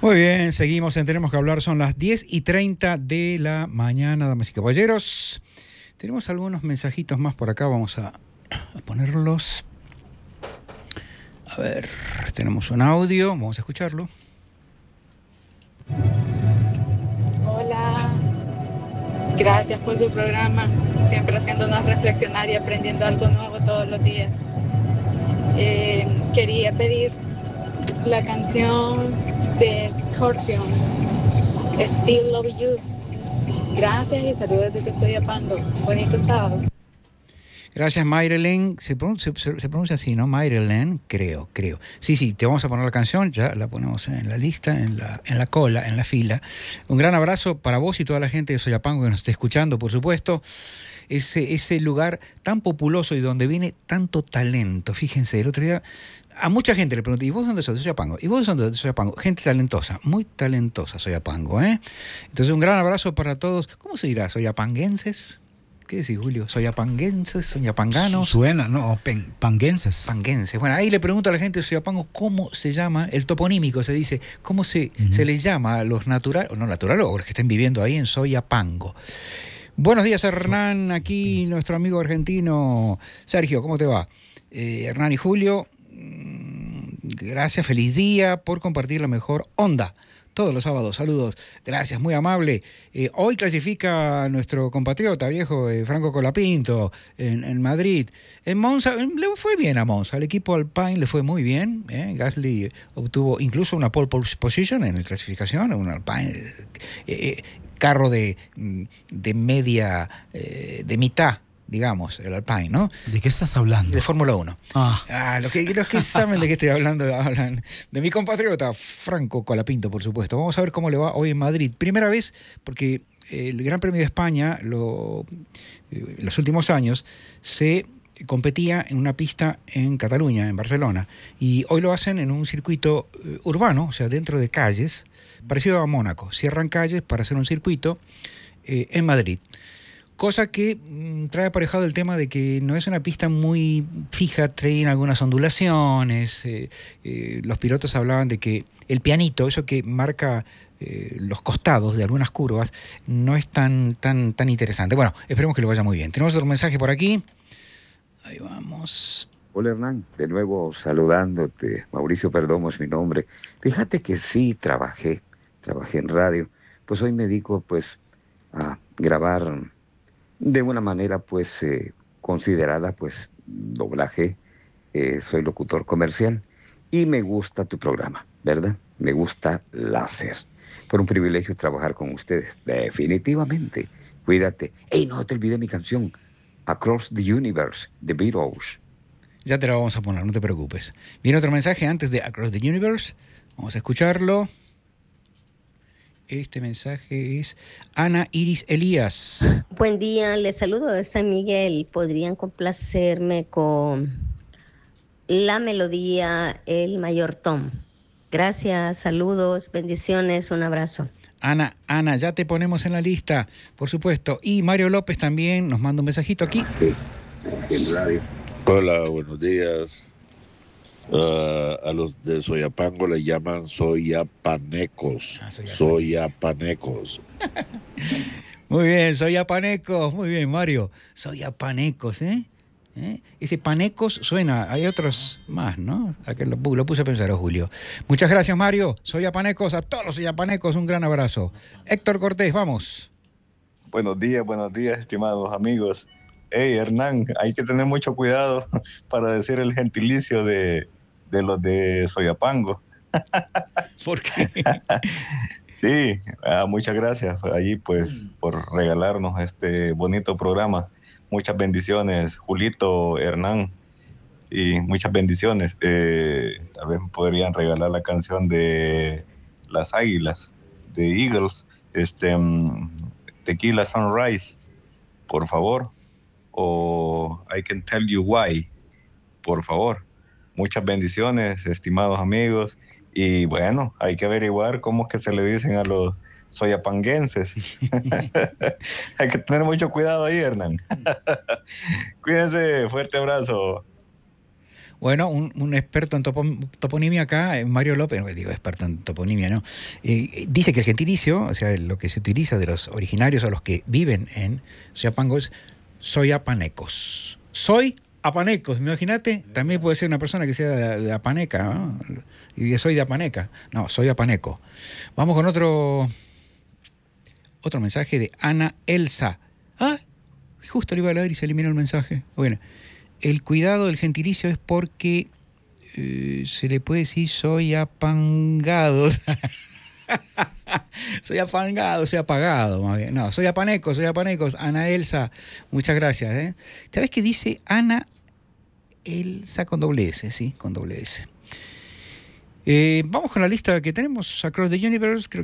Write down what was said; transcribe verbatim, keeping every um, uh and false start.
Muy bien, seguimos en Tenemos que Hablar. Son las diez y treinta de la mañana, damas y caballeros. Tenemos algunos mensajitos más por acá, vamos a, a ponerlos. A ver, tenemos un audio, vamos a escucharlo. Hola, gracias por su programa, siempre haciéndonos reflexionar y aprendiendo algo nuevo todos los días. Eh, quería pedir la canción de Scorpion, Still Love You. Gracias y saludos desde Soyapango. Bonito sábado. Gracias, Mayrelen. Se pronuncia, se, se pronuncia así, ¿no? Mayrelen, creo, creo. Sí, sí, te vamos a poner la canción, ya la ponemos en la lista, en la, en la cola, en la fila. Un gran abrazo para vos y toda la gente de Soyapango que nos esté escuchando, por supuesto. Ese, ese lugar tan populoso y donde viene tanto talento. Fíjense, el otro día a mucha gente le pregunté, ¿y vos dónde sos? De Soyapango. ¿Y vos dónde sos? De Soyapango. Gente talentosa, muy talentosa Soyapango, ¿eh? Entonces un gran abrazo para todos. ¿Cómo se dirá? ¿Soyapanguenses? ¿Qué decís, Julio? ¿Soyapanguenses? ¿Soyapanganos? Suena, ¿no? Pen, panguenses. Panguenses. Bueno, ahí le pregunto a la gente de Soyapango cómo se llama, el toponímico se dice, cómo se, uh-huh. se les llama a los naturales, o no naturales, que estén viviendo ahí en Soyapango. Buenos días, Hernán, aquí nuestro amigo argentino. Sergio, ¿cómo te va? Eh, Hernán y Julio, gracias, feliz día por compartir la mejor onda. Todos los sábados, saludos, gracias, muy amable. Eh, hoy clasifica nuestro compatriota viejo eh, Franco Colapinto en, en Madrid. En Monza, le fue bien a Monza, al equipo Alpine le fue muy bien. Eh. Gasly obtuvo incluso una pole position en la clasificación, un Alpine, eh, eh, carro de, de media, eh, de mitad, digamos, el Alpine, ¿no? ¿De qué estás hablando? De Fórmula uno. Ah. ah los, que, los que saben de qué estoy hablando hablan de mi compatriota Franco Colapinto, por supuesto. Vamos a ver cómo le va hoy en Madrid. Primera vez, porque el Gran Premio de España, lo, eh, los últimos años, se competía en una pista en Cataluña, en Barcelona, y hoy lo hacen en un circuito eh, urbano, o sea, dentro de calles, parecido a Mónaco. Cierran calles para hacer un circuito eh, en Madrid. Cosa que mmm, trae aparejado el tema de que no es una pista muy fija, traen algunas ondulaciones. Eh, eh, los pilotos hablaban de que el pianito, eso que marca eh, los costados de algunas curvas, no es tan, tan, tan interesante. Bueno, esperemos que lo vaya muy bien. Tenemos otro mensaje por aquí. Ahí vamos. Hola, Hernán, de nuevo saludándote. Mauricio Perdomo es mi nombre. Fíjate que sí trabajé, trabajé en radio. Pues hoy me dedico pues a grabar de una manera pues eh, considerada pues doblaje. Eh, soy locutor comercial y me gusta tu programa, ¿verdad? Me gusta Láser. Fue un privilegio trabajar con ustedes, definitivamente. Cuídate. ¡Ey, no te olvides mi canción! Across the Universe, The Beatles. Ya te la vamos a poner, no te preocupes. Viene otro mensaje antes de Across the Universe. Vamos a escucharlo. Este mensaje es Ana Iris Elías. Buen día, les saludo de San Miguel. ¿Podrían complacerme con la melodía El Mayor Tom? Gracias, saludos, bendiciones, un abrazo. Ana, Ana, ya te ponemos en la lista, por supuesto. Y Mario López también nos manda un mensajito aquí. Sí, en radio. Hola, buenos días. Uh, a los de Soyapango le llaman soyapanecos. Ah, soyapanecos. Muy bien, soyapanecos. Muy bien, Mario. Soyapanecos, ¿eh? ¿eh? Ese panecos suena. Hay otros más, ¿no? Lo, lo puse a pensar, oh, Julio. Muchas gracias, Mario. Soyapanecos, a todos los soyapanecos, un gran abrazo. Héctor Cortés, vamos. Buenos días, buenos días, estimados amigos. Hey, Hernán, hay que tener mucho cuidado para decir el gentilicio de, de los de Soyapango. ¿Por qué? Sí, ah, muchas gracias allí pues por regalarnos este bonito programa. Muchas bendiciones, Julito, Hernán. Sí, muchas bendiciones. Eh, tal vez podrían regalar la canción de Las Águilas, de Eagles, este, um, Tequila Sunrise, por favor. O I Can Tell You Why, por favor. Muchas bendiciones, estimados amigos. Y bueno, hay que averiguar cómo es que se le dicen a los soyapanguenses. Hay que tener mucho cuidado ahí, Hernán. Cuídense, fuerte abrazo. Bueno, un, un experto en topo, toponimia acá, Mario López, digo experto en toponimia, ¿no? Eh, dice que el gentilicio, o sea, lo que se utiliza de los originarios o los que viven en Soyapango es soyapanecos. Soy apanecos, imagínate, también puede ser una persona que sea de, de Apaneca, ¿no? Y de soy de Apaneca. No, soy apaneco. Vamos con otro, otro mensaje de Ana Elsa. Ah, justo le iba a leer y se eliminó el mensaje. Bueno. El cuidado del gentilicio es porque eh, se le puede decir soy apangado. Soy apangado, soy apagado, más bien. No, soy apaneco, soy apanecos. Ana Elsa, muchas gracias. ¿eh? ¿Sabes qué dice Ana Elsa con doble S? Sí, con doble S. Eh, vamos con la lista que tenemos, Across the Universe, creo que